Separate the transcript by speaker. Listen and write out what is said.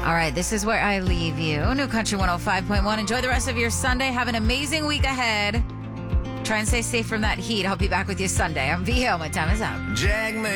Speaker 1: All right, this is where I leave you. New Country 105.1. Enjoy the rest of your Sunday. Have an amazing week ahead. Try and stay safe from that heat. I'll be back with you Sunday. I'm VO. My time is up.
Speaker 2: Jackman.